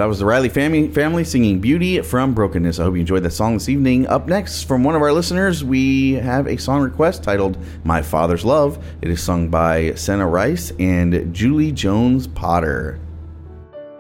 That was the Riley family singing Beauty from Brokenness. I hope you enjoyed that song this evening. Up next, from one of our listeners, we have a song request titled My Father's Love. It is sung by Senna Rice and Julie Jones Potter.